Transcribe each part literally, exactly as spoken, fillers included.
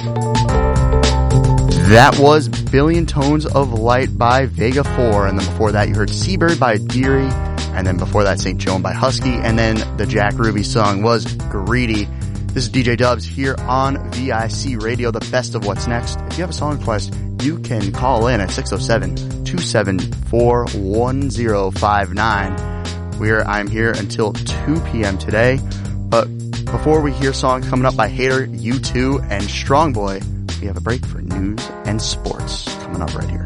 That was Billion Tones of Light by Vega four, and then before that you heard Seabird by Deary, and then before that Saint Joan by Husky, and then the Jack Ruby song was Greedy. This is D J Dubs here on V I C Radio, the best of what's next. If you have a song request, you can call in at six oh seven, two seven four, one oh five nine. We're, I'm here until two p.m. today, but before we hear songs coming up by Hater, U two, and Strong Boy, we have a break for news and sports coming up right here.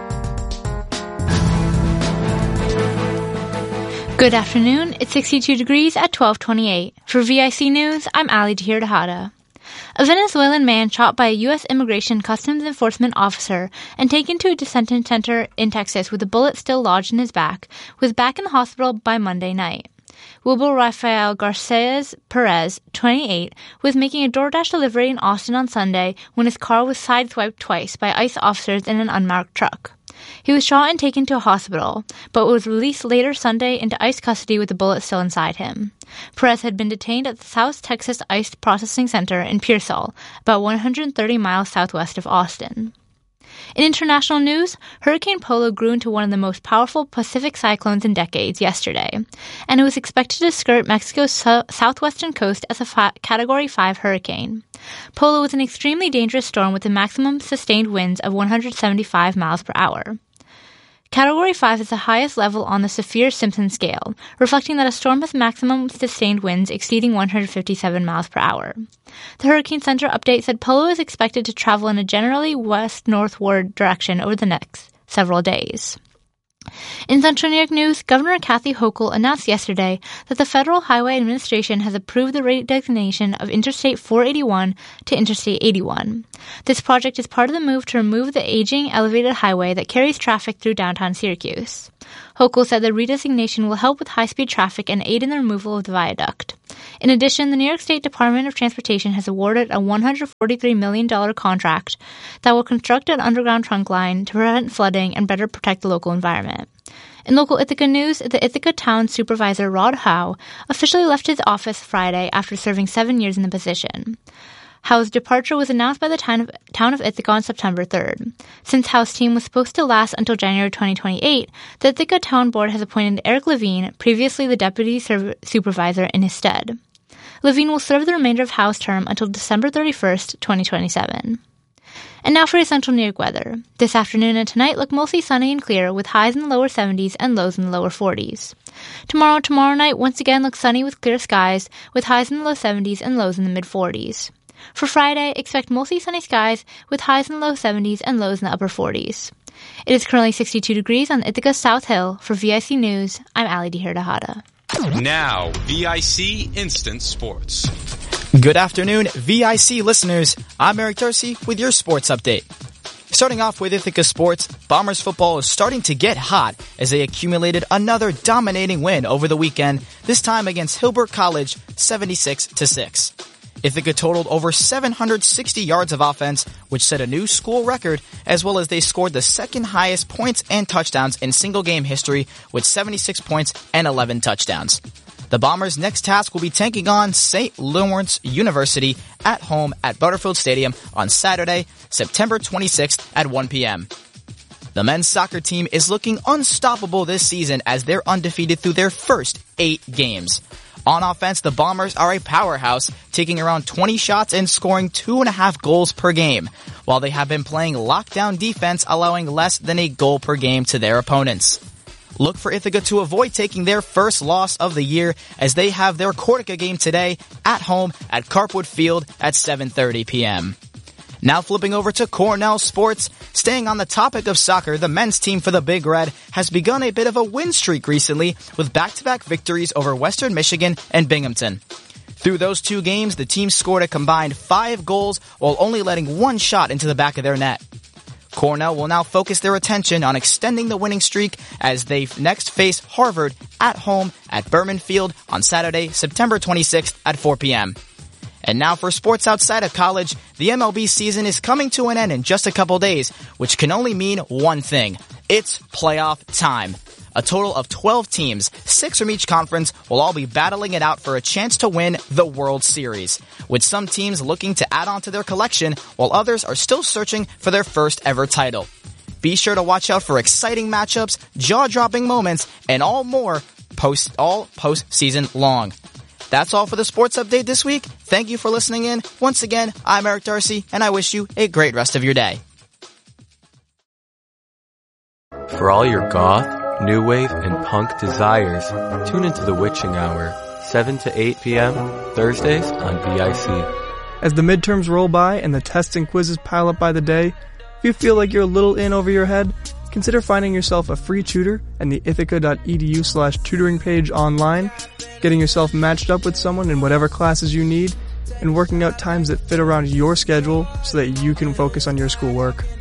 Good afternoon. It's sixty-two degrees at twelve twenty-eight. For V I C News, I'm Ali Tahir Tejada. A Venezuelan man shot by a U S Immigration Customs Enforcement officer and taken to a detention center in Texas with a bullet still lodged in his back was back in the hospital by Monday night. Wilbur Rafael Garces Perez, twenty-eight, was making a DoorDash delivery in Austin on Sunday when his car was sideswiped twice by ICE officers in an unmarked truck. He was shot and taken to a hospital, but was released later Sunday into ICE custody with the bullet still inside him. Perez had been detained at the South Texas ICE Processing Center in Pearsall, about one hundred thirty miles southwest of Austin. In international news, Hurricane Polo grew into one of the most powerful Pacific cyclones in decades yesterday, and it was expected to skirt Mexico's su- southwestern coast as a fi- Category five hurricane. Polo was an extremely dangerous storm with a maximum sustained winds of one hundred seventy-five miles per hour. Category five is the highest level on the Saffir-Simpson scale, reflecting that a storm has maximum sustained winds exceeding one hundred fifty-seven miles per hour. The Hurricane Center update said Polo is expected to travel in a generally west-northward direction over the next several days. In Central New York news, Governor Kathy Hochul announced yesterday that the Federal Highway Administration has approved the redesignation of Interstate four eighty-one to Interstate eighty-one. This project is part of the move to remove the aging elevated highway that carries traffic through downtown Syracuse. Hochul said the redesignation will help with high-speed traffic and aid in the removal of the viaduct. In addition, the New York State Department of Transportation has awarded a one hundred forty-three million dollars contract that will construct an underground trunk line to prevent flooding and better protect the local environment. In local Ithaca news, the Ithaca Town Supervisor Rod Howe officially left his office Friday after serving seven years in the position. Howe's departure was announced by the town of, town of Ithaca on September third. Since Howe's team was supposed to last until January twenty twenty-eight, the Ithaca Town Board has appointed Eric Levine, previously the deputy serv- supervisor, in his stead. Levine will serve the remainder of Howe's term until December thirty-first, twenty twenty-seven. And now for your central New York weather. This afternoon and tonight look mostly sunny and clear, with highs in the lower seventies and lows in the lower forties. Tomorrow and tomorrow night once again looks sunny with clear skies, with highs in the low seventies and lows in the mid-forties. For Friday, expect mostly sunny skies with highs in the low seventies and lows in the upper forties. It is currently sixty-two degrees on Ithaca's South Hill. For V I C News, I'm Ali Tahir Tejada. Now, V I C Instant Sports. Good afternoon, V I C listeners. I'm Eric Darcy with your sports update. Starting off with Ithaca sports, Bombers football is starting to get hot as they accumulated another dominating win over the weekend, this time against Hilbert College, seventy-six to six. Ithaca totaled over seven hundred sixty yards of offense, which set a new school record, as well as they scored the second highest points and touchdowns in single game history with seventy-six points and eleven touchdowns. The Bombers' next task will be taking on Saint Lawrence University at home at Butterfield Stadium on Saturday, September twenty-sixth at one p.m. The men's soccer team is looking unstoppable this season as they're undefeated through their first eight games. On offense, the Bombers are a powerhouse, taking around twenty shots and scoring two and a half goals per game, while they have been playing lockdown defense, allowing less than a goal per game to their opponents. Look for Ithaca to avoid taking their first loss of the year as they have their Cortica game today at home at Carpwood Field at seven thirty p.m. Now flipping over to Cornell sports, staying on the topic of soccer, the men's team for the Big Red has begun a bit of a win streak recently with back-to-back victories over Western Michigan and Binghamton. Through those two games, the team scored a combined five goals while only letting one shot into the back of their net. Cornell will now focus their attention on extending the winning streak as they next face Harvard at home at Berman Field on Saturday, September twenty-sixth at four p.m. And now for sports outside of college, the M L B season is coming to an end in just a couple days, which can only mean one thing. It's playoff time. A total of twelve teams, six from each conference, will all be battling it out for a chance to win the World Series, with some teams looking to add on to their collection, while others are still searching for their first ever title. Be sure to watch out for exciting matchups, jaw-dropping moments, and all more post all postseason long. That's all for the sports update this week. Thank you for listening in. Once again, I'm Eric Darcy, and I wish you a great rest of your day. For all your goth, new wave, and punk desires, tune into The Witching Hour, seven to eight p.m., Thursdays on V I C. As the midterms roll by and the tests and quizzes pile up by the day, if you feel like you're a little in over your head, consider finding yourself a free tutor at the ithaca.edu slash tutoring page online, getting yourself matched up with someone in whatever classes you need, and working out times that fit around your schedule so that you can focus on your schoolwork.